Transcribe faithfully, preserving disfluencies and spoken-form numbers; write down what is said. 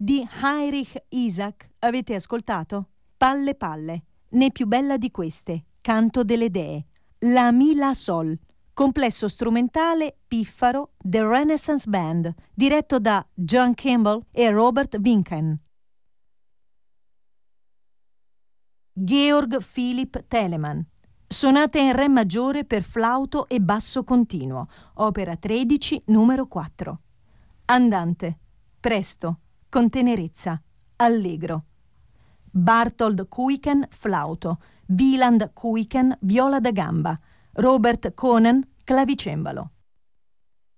di Heinrich Isaac avete ascoltato? Palle Palle, né più bella di queste, Canto delle Dee, La Mi La Sol, complesso strumentale piffaro The Renaissance Band, diretto da John Campbell e Robert Winken. Georg Philipp Telemann, sonata in re maggiore per flauto e basso continuo, opera tredici, numero quattro. Andante, presto, con tenerezza, allegro. Barthold Kuiken, flauto, Wieland Kuiken, viola da gamba, Robert Conen, clavicembalo.